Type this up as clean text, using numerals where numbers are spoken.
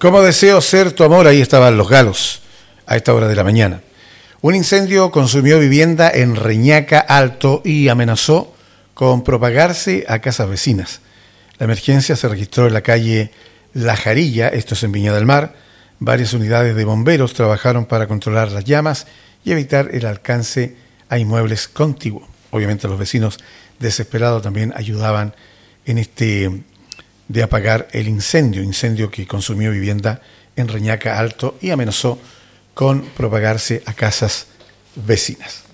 Como deseo ser tu amor, ahí estaban Los Galos, a esta hora de la mañana. Un incendio consumió vivienda en Reñaca Alto y amenazó con propagarse a casas vecinas. La emergencia se registró en la calle La Jarilla, esto es en Viña del Mar. Varias unidades de bomberos trabajaron para controlar las llamas y evitar el alcance a inmuebles contiguos. Obviamente los vecinos desesperados también ayudaban en de apagar el incendio que consumió vivienda en Reñaca Alto y amenazó con propagarse a casas vecinas.